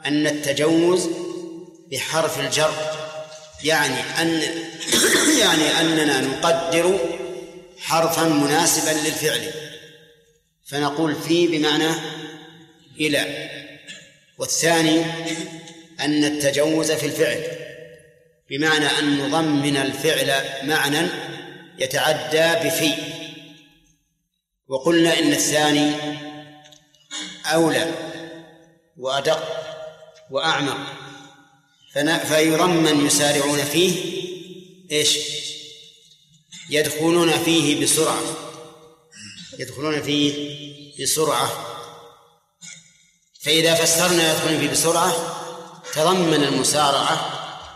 أن التجوز بحرف الجر يعني أننا نقدر حرفا مناسبا للفعل، فنقول في بمعنى إلى. والثاني أن التجوز في الفعل بمعنى أن نضمن الفعل معنى يتعدى بفي، وقلنا إن الثاني أولى وأدق وأعمق، فيرمن يسارعون فيه إيش؟ يدخلون فيه بسرعة. فإذا فسرنا يدخلون فيه بسرعة تضمن المسارعة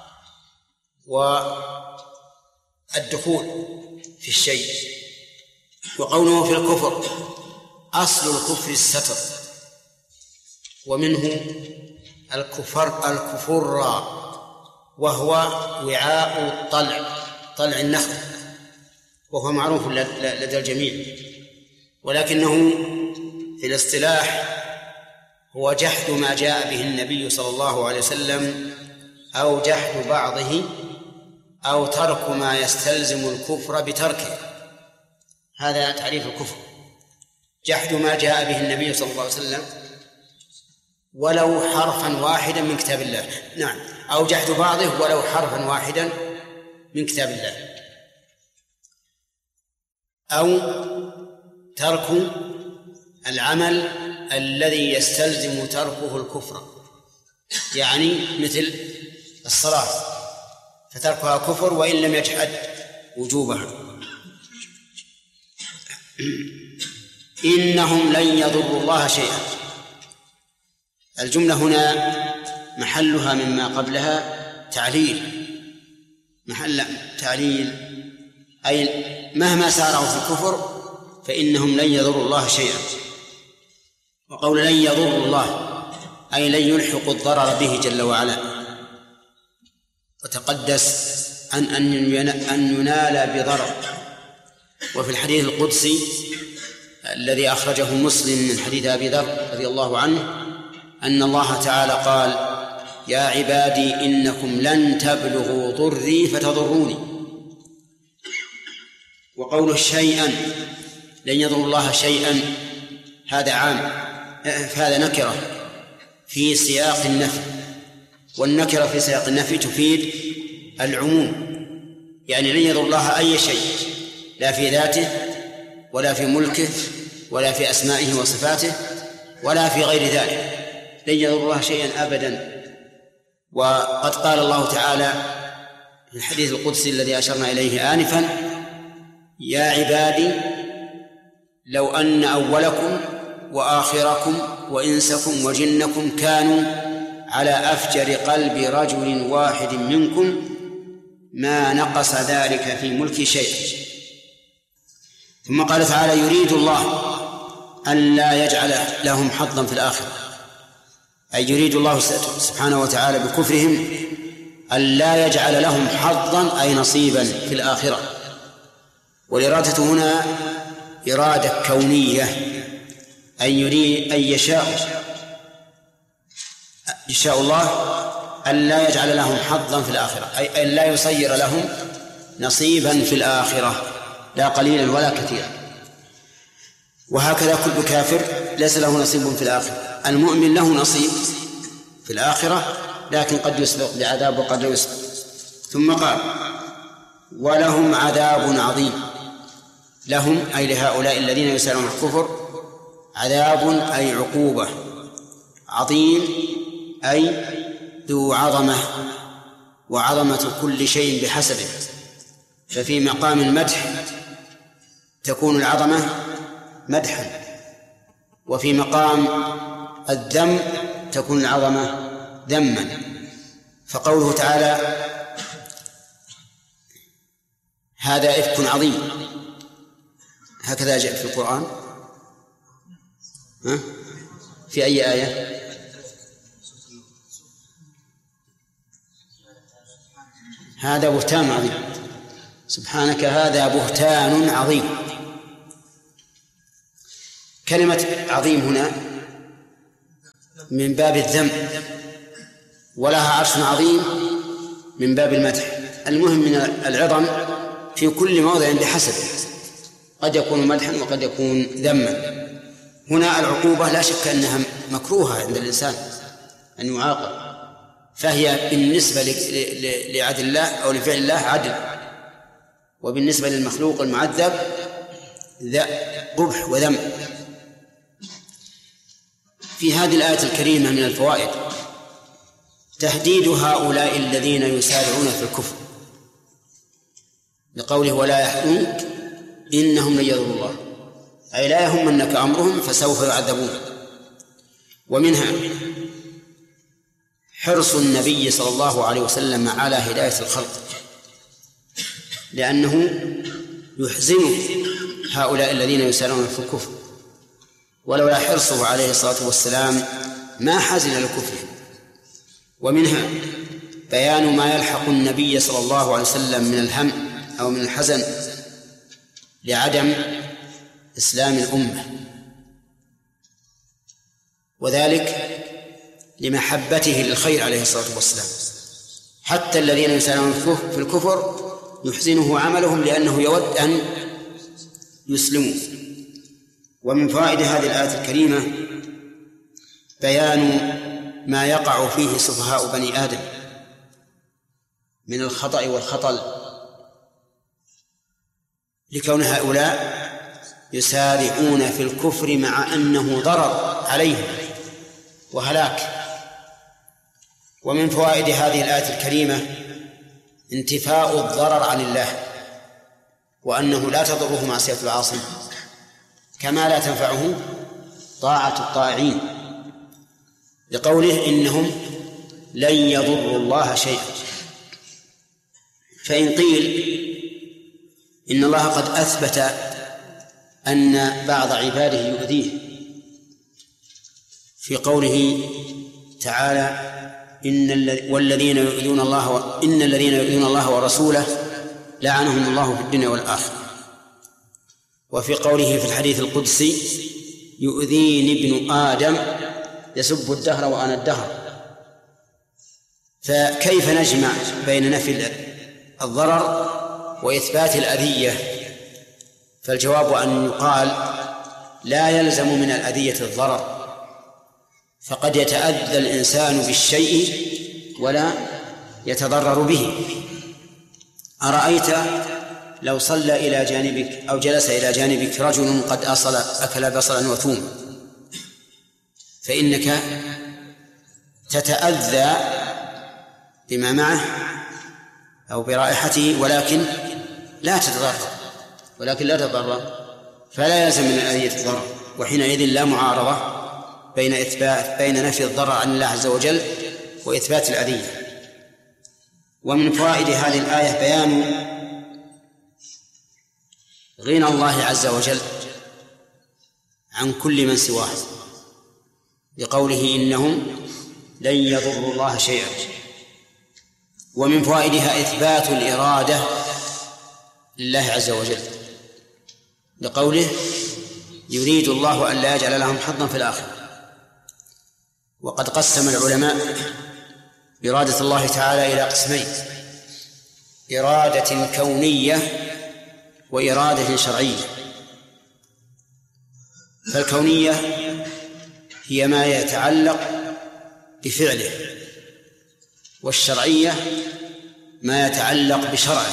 والدخول في الشيء. وقوله في الكفر أصل الكفر الستر، ومنه الكفر وهو وعاء طلع النخل، وهو معروف لدى الجميع، ولكنه في الاصطلاح هو جحد ما جاء به النبي صلى الله عليه وسلم أو جحد بعضه أو ترك ما يستلزم الكفر بتركه. هذا تعريف الكفر، جحد ما جاء به النبي صلى الله عليه وسلم ولو حرفا واحدا من كتاب الله، نعم، أو جحد بعضه ولو حرفا واحدا من كتاب الله، أو ترك العمل الذي يستلزم تركه الكفر، يعني مثل الصلاة فتركها كفر وإن لم يجحد وجوبها. إنهم لن يضروا الله شيئا، الجملة هنا محلها مما قبلها محل تعليل، أي مهما سارعوا في الكفر فإنهم لن يضروا الله شيئا. وقول لن يضروا الله أي لن يلحقوا الضرر به جل وعلا، وتقدس عن أن ينال بضرر. وفي الحديث القدسي الذي أخرجه مسلم من حديث أبي ذر رضي الله عنه أن الله تعالى قال: يا عبادي إنكم لن تبلغوا ضري فتضروني. وقوله شيئا لن يضر الله شيئا هذا عام، هذا نكرة في سياق النفي، والنكرة في سياق النفي تفيد العموم، يعني لن يضر الله أي شيء، لا في ذاته ولا في ملكه ولا في أسمائه وصفاته ولا في غير ذلك، لن يضر الله شيئا أبدا. وقد قال الله تعالى في الحديث القدسي الذي أشرنا إليه آنفا: يا عبادي لو أن أولكم وآخركم وإنسكم وجنكم كانوا على أفجر قلب رجل واحد منكم ما نقص ذلك في ملك شيء. ثم قال تعالى: يريد الله أن لا يجعل لهم حظا في الآخرة، أي يريد الله سبحانه وتعالى بكفرهم أن لا يجعل لهم حظا أي نصيبا في الآخرة. والإرادة هنا إرادة كونية، أن يريد أن يشاء الله أن لا يجعل لهم حظا في الآخرة، أي أن لا يصير لهم نصيبا في الآخرة، لا قليلا ولا كثيرا. وهكذا كل كافر ليس له نصيب في الآخرة. المؤمن له نصيب في الآخرة، لكن قد يسبق بعذاب وقد لا يسبق. ثم قال: ولهم عذاب عظيم. لهم أي لهؤلاء الذين يسارعون الكفر عذاب أي عقوبة، عظيم أي ذو عظمة، وعظمة كل شيء بحسبه. ففي مقام المدح تكون العظمة مدحا، وفي مقام الذم تكون العظمة ذما. فقوله تعالى: هذا إفك عظيم، هكذا جاء في القرآن. في أي آية؟ هذا بهتان عظيم، سبحانك هذا بهتان عظيم. كلمة عظيم هنا من باب الذم، ولها عرش عظيم من باب المدح. المهم من العظم في كل موضع بحسب، قد يكون مدحا وقد يكون ذما. هنا العقوبة لا شك أنها مكروهة عند الإنسان أن يعاقب، فهي بالنسبة لعدل الله أو لفعل الله عدل، وبالنسبة للمخلوق المعذب قبح وذم. في هذه الآية الكريمة من الفوائد تهديد هؤلاء الذين يسارعون في الكفر لقوله ولا يحزنك إنهم لن يضروا الله، أي لا يهمنك أمرهم فسوف يعذبون. ومنها حرص النبي صلى الله عليه وسلم على هداية الخلق، لأنه يحزن هؤلاء الذين يسارعون في الكفر، ولولا حرصه عليه الصلاة والسلام ما حزن لكفره. ومنها بيان ما يلحق النبي صلى الله عليه وسلم من الهم أو من الحزن لعدم إسلام الأمة، وذلك لمحبته للخير عليه الصلاة والسلام. حتى الذين يسارعون في الكفر يحزنه عملهم لأنه يود أن يسلموا. ومن فوائد هذه الآية الكريمة بيان ما يقع فيه سفهاء بني آدم من الخطأ والخطل، لكون هؤلاء يسارعون في الكفر مع أنه ضرر عليهم وهلاك. ومن فوائد هذه الآية الكريمة انتفاء الضرر عن الله، وأنه لا تضره معصية العاصي كما لا تنفعه طاعة الطائعين، لقوله إنهم لن يضروا الله شيئا. فإن قيل إن الله قد أثبت أن بعض عباده يؤذيه في قوله تعالى إن الذين يؤذون الله ورسوله لعنهم الله في الدنيا والآخرة، وفي قوله في الحديث القدسي يؤذيني ابن آدم يسب الدهر وأنا الدهر. فكيف نجمع بين نفي الضرر وإثبات الأذية؟ فالجواب أن يقال لا يلزم من الأذية الضرر، فقد يتأذى الإنسان بالشيء ولا يتضرر به. أرأيت لو صلى إلى جانبك أو جلس إلى جانبك رجل قد أكل بصلا وثوما، فإنك تتأذى بما معه أو برائحته ولكن لا تتضرر، فلا يلزم من الأذية الضرر. وحينئذ لا معارضة بين نفي الضرر عن الله عز وجل وإثبات الأذية. ومن فوائد هذه الآية بيان غنى الله عز وجل عن كل من سواه، بقوله إنهم لن يضروا الله شيئا. ومن فوائدها إثبات الإرادة لله عز وجل، بقوله يريد الله أن لا يجعل لهم حظا في الآخرة. وقد قسم العلماء إرادة الله تعالى إلى قسمين: إرادة كونية وإرادة شرعية. فالكونية هي ما يتعلق بفعله، والشرعية ما يتعلق بشرعه.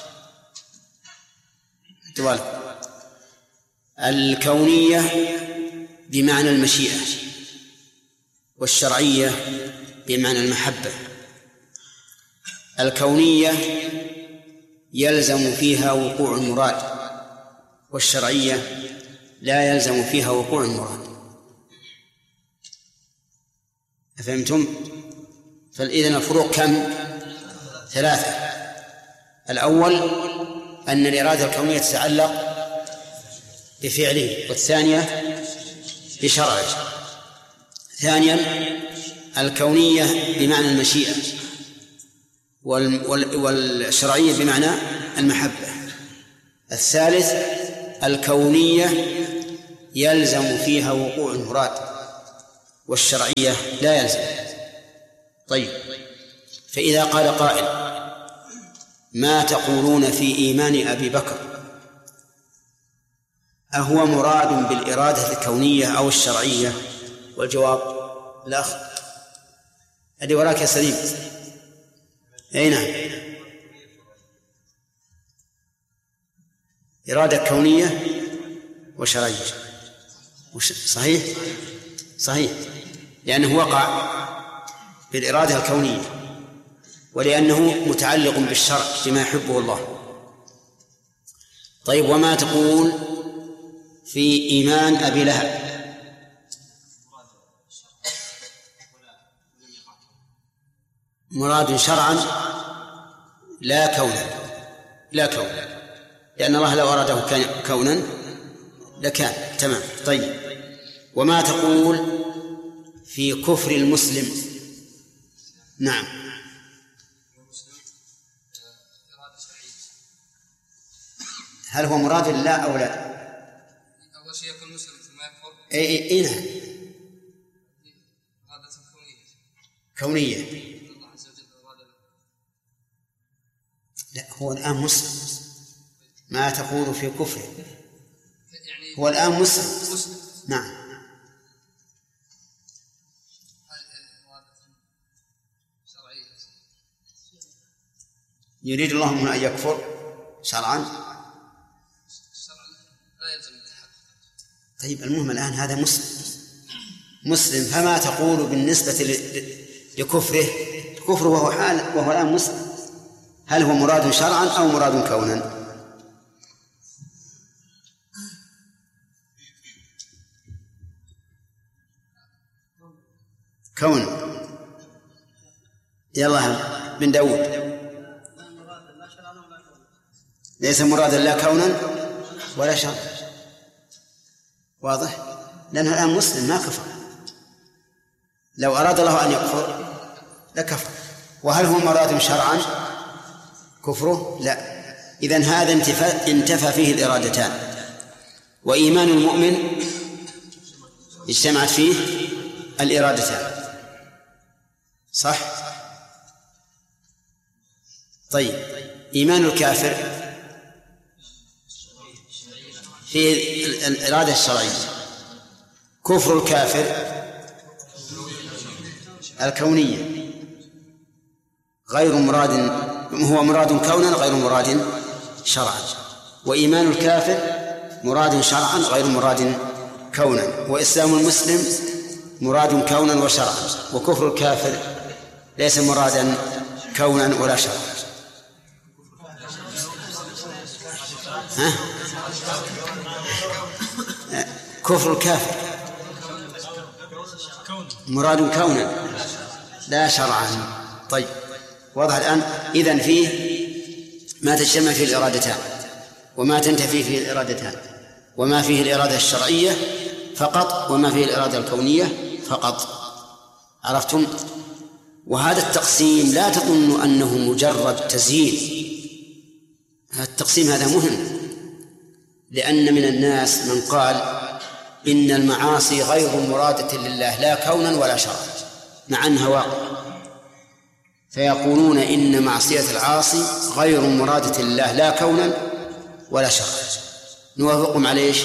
الكونية بمعنى المشيئة، والشرعية بمعنى المحبة. الكونية يلزم فيها وقوع المراد، والشرعية لا يلزم فيها وقوع المراد. أفهمتم؟ فإذن الفروق كم؟ 3. الأول أن الإرادة الكونية تتعلق بفعله، والثانية بشرعه. ثانيا الكونية بمعنى المشيئة، والشرعية بمعنى المحبة. الثالث الكونية يلزم فيها وقوع المراد، والشرعية لا يلزم. طيب، فإذا قال قائل: ما تقولون في إيمان أبي بكر؟ أهو مراد بالإرادة الكونية أو الشرعية؟ والجواب: الأخ الذي وراك يا سليم. أي نعم، إرادة كونية وشرعية. صحيح؟ صحيح، لأنه وقع بالإرادة الكونية، ولأنه متعلق بالشرع بما يحبه الله. طيب، وما تقول في إيمان أبي لهب؟ مراد شرعا لا كونا، لا كونا، لأن الله لو أراده كونا لكان. تمام. طيب، وما تقول في كفر المسلم؟ نعم. هل هو مراد الله أو لا؟ أول شيء يكون مسلم ثم يكفر. إيه نعم، إرادة كونية. الله عز وجل أراد. لا، هو الآن مسلم. ما تقول في كفره؟ يعني هو الآن مسلم. نعم. يريد الله منه أن يكفر شرعا. لا يلزم التحقق. طيب، المهم الآن هذا مسلم، فما تقول بالنسبة لكفره؟ كفره وهو الآن مسلم، هل هو مراد شرعا أو مراد كونا؟ كون. يلا بن داود. ليس مرادا لا كونا ولا شرعا. واضح؟ لأنه الآن مسلم ما كفر. لو أراد الله أن يكفر لكفر. وهل هو مراد شرعا كفره؟ لا. إذن هذا انتفى فيه الإرادتان. وإيمان المؤمن اجتمعت فيه الإرادتان. صح؟ طيب، إيمان الكافر في الإرادة الشرعية، كفر الكافر الكونية غير مراد، هو مراد كونا غير مراد شرعا. وإيمان الكافر مراد شرعا غير مراد كونا. وإسلام المسلم مراد كونا وشرعا. وكفر الكافر ليس مرادا كونا ولا شرعا. كفر الكافر مراد كونا لا شرعا. طيب، واضح الآن. إذن فيه ما تجتمع فيه الإرادتان وما تنتفي فيه الإرادتان، وما فيه الإرادة الشرعية فقط وما فيه الإرادة الكونية فقط. عرفتم؟ وهذا التقسيم لا تظن أنه مجرد تزيين. التقسيم هذا مهم، لأن من الناس من قال إن المعاصي غير مرادة لله لا كونا ولا شرعا، مع أنها واقع، فيقولون إن معصية العاصي غير مرادة لله لا كونا ولا شرعا. نوافقهم على إيش؟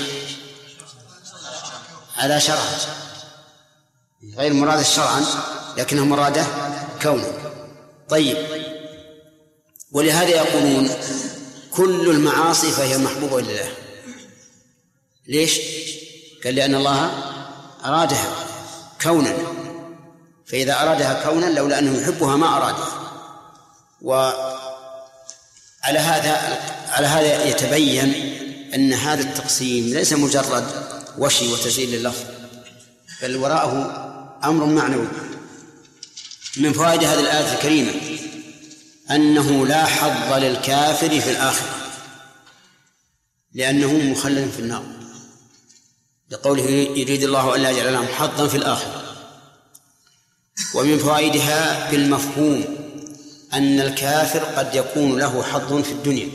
على شرعا، غير مرادة شرعا لكنها مرادة كونا. طيب، ولهذا يقولون كل المعاصي فهي محبوبة لله. ليش؟ قال لأن الله أرادها كونا، فإذا أرادها كونا لولا أنه يحبها ما أرادها. وعلى هذا يتبين أن هذا التقسيم ليس مجرد وشي وتزيين لللفظ، بل وراءه أمر معنوي. من فوائد هذه الآية الكريمة أنه لا حظ للكافر في الآخرة، لأنه مخلد في النار، لقوله يريد الله أن لا يجعل لهم حظا في الآخرة. ومن فوائدها بالمفهوم أن الكافر قد يكون له حظ في الدنيا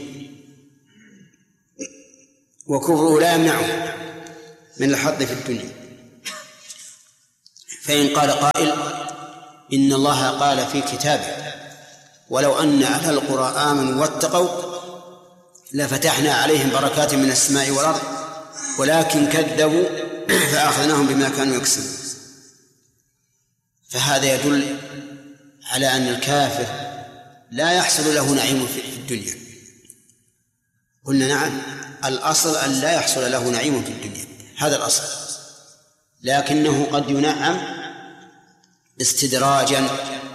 وكفره لا يمنعه من الحظ في الدنيا. فإن قال قائل إن الله قال في كتابه ولو أن أهل القرى آمنوا واتقوا لفتحنا عليهم بركات من السماء والأرض ولكن كذبوا فأخذناهم بما كانوا يكسبون. فهذا يدل على أن الكافر لا يحصل له نعيم في الدنيا. قلنا نعم، الأصل أن لا يحصل له نعيم في الدنيا، هذا الأصل، لكنه قد ينعم استدراجا